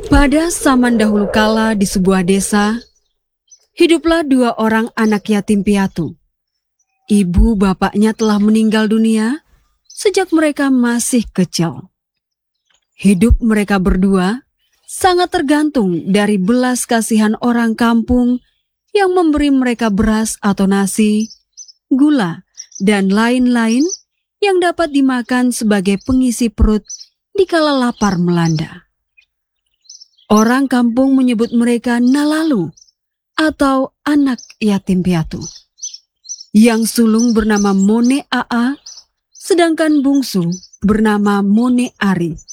Pada zaman dahulu kala di sebuah desa, hiduplah dua orang anak yatim piatu. Ibu bapaknya telah meninggal dunia sejak mereka masih kecil. Hidup mereka berdua sangat tergantung dari belas kasihan orang kampung yang memberi mereka beras atau nasi, gula, dan lain-lain yang dapat dimakan sebagai pengisi perut dikala lapar melanda. Orang kampung menyebut mereka Nalalu atau anak yatim piatu. Yang sulung bernama Mone Aa, sedangkan bungsu bernama Mone Ari.